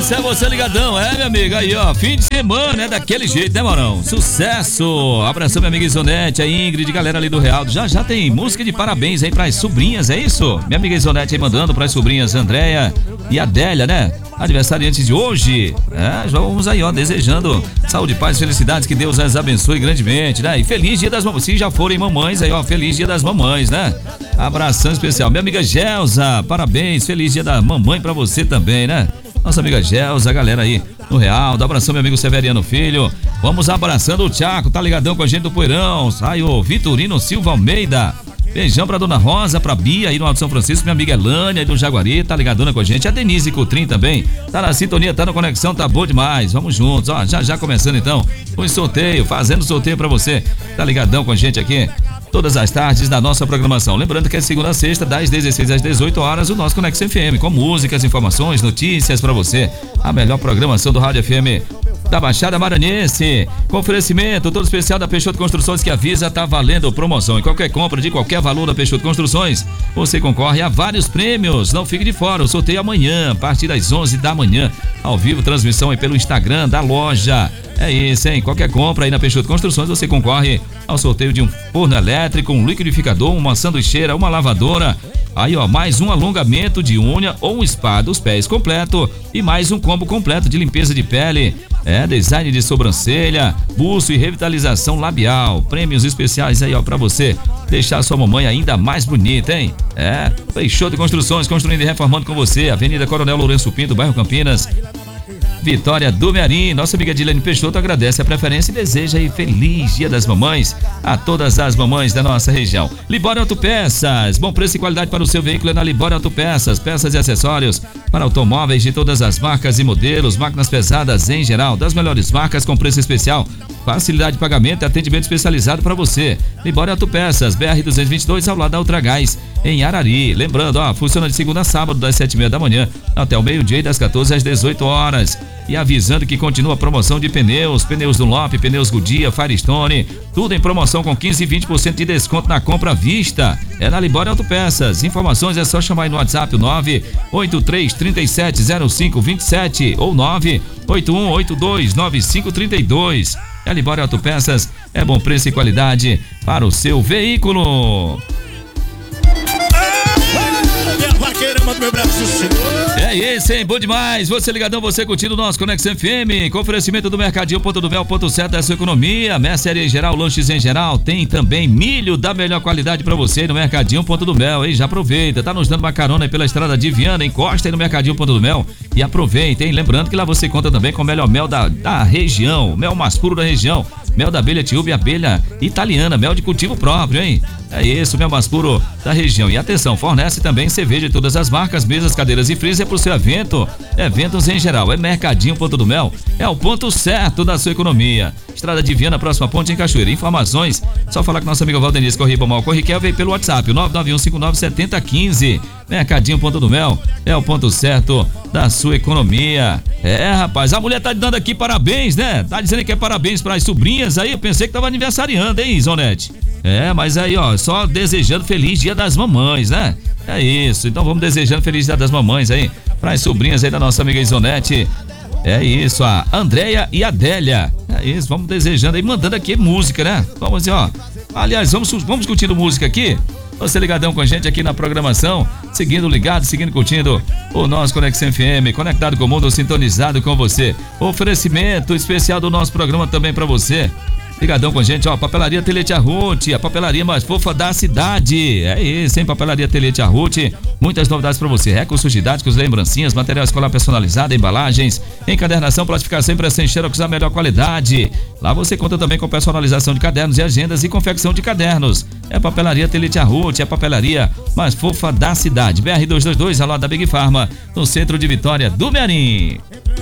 isso, é você ligadão, minha amiga, aí ó, fim de semana, daquele jeito, né, Morão? Sucesso! Abração, minha amiga Isonete, a Ingrid, galera ali do Real, já tem música de parabéns aí pras sobrinhas, é isso? Minha amiga Isonete aí mandando pras sobrinhas Andréia e Adélia, né? Aniversariantes de hoje, já vamos aí, ó, desejando saúde, paz, felicidades, que Deus as abençoe grandemente, né? E feliz dia das mamães, se já forem mamães aí, ó, feliz dia das mamães, né? Abração especial, minha amiga Gelza, parabéns, feliz dia da mamãe pra você também, né? Nossa amiga Gelza, a galera aí no Real, dá abração meu amigo Severiano Filho, vamos abraçando o Thiago, tá ligadão com a gente do Poeirão, sai o Vitorino Silva Almeida, beijão pra Dona Rosa, pra Bia aí no Alto São Francisco, minha amiga Elânia aí do Jaguari, tá ligadona com a gente, a Denise Coutrin também, tá na sintonia, tá na conexão, tá bom demais, vamos juntos, ó, já começando então, o sorteio, fazendo sorteio pra você, tá ligadão com a gente aqui, todas as tardes da nossa programação. Lembrando que é segunda a sexta, das 16 às 18 horas, o nosso Conexão FM, com músicas, informações, notícias pra você. A melhor programação do Rádio FM da Baixada Maranhense. Com oferecimento todo especial da Peixoto Construções, que avisa, tá valendo promoção. Em qualquer compra de qualquer valor da Peixoto Construções, você concorre a vários prêmios. Não fique de fora, o sorteio amanhã, a partir das 11 da manhã. Ao vivo, transmissão aí pelo Instagram da loja. É isso, hein? Qualquer compra aí na Peixoto Construções, você concorre ao sorteio de um forno elétrico, um liquidificador, uma sanduicheira, uma lavadora. Aí, ó, mais um alongamento de unha ou um spa dos pés completo e mais um combo completo de limpeza de pele, design de sobrancelha, buço e revitalização labial. Prêmios especiais aí, ó, pra você deixar sua mamãe ainda mais bonita, hein? Peixoto Construções, construindo e reformando com você. Avenida Coronel Lourenço Pinto, bairro Campinas, Vitória do Mearim. Nossa amiga Dilene Peixoto agradece a preferência e deseja aí feliz dia das mamães a todas as mamães da nossa região. Libório Autopeças, bom preço e qualidade para o seu veículo é na Libório Autopeças, peças e acessórios para automóveis de todas as marcas e modelos, máquinas pesadas em geral, das melhores marcas com preço especial, facilidade de pagamento e atendimento especializado para você. Libório Autopeças, BR-222 ao lado da Ultragás, em Arari. Lembrando, ó, funciona de segunda a sábado das 7h30 da manhã até o meio-dia e das 14 às 18 horas. E avisando que continua a promoção de pneus Dunlop, pneus Goodyear, Firestone, tudo em promoção com 15 e 20% de desconto na compra à vista. É na Libório Autopeças. Informações é só chamar aí no WhatsApp 983370527 ou 981829532. A Libório Autopeças é bom preço e qualidade para o seu veículo. É isso, hein? Bom demais. Você ligadão, você curtindo o nosso Conexão FM, com oferecimento do Mercadinho Ponto do Mel, ponto certo da sua economia, mercearia em geral, lanches em geral, tem também milho da melhor qualidade pra você no Mercadinho Ponto do Mel, hein? Já aproveita, tá nos dando uma carona aí pela estrada de Viana, encosta aí no Mercadinho Ponto do Mel e aproveita, hein? Lembrando que lá você conta também com o melhor mel da região, mel mais puro da região, mel da abelha Tiúbe e abelha italiana, mel de cultivo próprio, hein? É isso, mel mais puro da região. E atenção, fornece também cerveja de todas as marcas, mesas, cadeiras e freezer pro seu evento, eventos em geral. É Mercadinho Ponto do Mel, é o ponto certo da sua economia. Estrada de Viana, próxima ponte em Cachoeira. Informações, só falar com nosso amigo Valdeniz Corriba Mal Corriquel, veio pelo WhatsApp, 991597015. Mercadinho Ponto do Mel, é o ponto certo da sua economia. Rapaz, a mulher tá dando aqui parabéns, né? Tá dizendo que é parabéns para as sobrinhas aí, eu pensei que tava aniversariando, hein, Zonete? Mas aí, ó, só desejando feliz dia das mamães, né? É isso, então vamos desejando feliz dia das mamães aí, para as sobrinhas aí da nossa amiga Isonete. É isso, a Andréia e a Adélia. É isso, vamos desejando aí, mandando aqui música, né? Vamos, ó. Aliás, vamos curtindo música aqui. Você ligadão com a gente aqui na programação, seguindo ligado, seguindo curtindo o nosso Conexão FM, conectado com o mundo, sintonizado com você. Oferecimento especial do nosso programa também para você. Ligadão com a gente, ó, Papelaria Telete Arruti, a papelaria mais fofa da cidade. É isso, hein? Papelaria Telete Arruti, muitas novidades para você, recursos didáticos, lembrancinhas, material escolar personalizado, embalagens, encadernação, plastificação, impressão em xerox da melhor qualidade. Lá você conta também com personalização de cadernos e agendas e confecção de cadernos. É Papelaria Telete Arruti, a papelaria mais fofa da cidade. BR-222, ao lado da Big Pharma, no centro de Vitória do Mearim.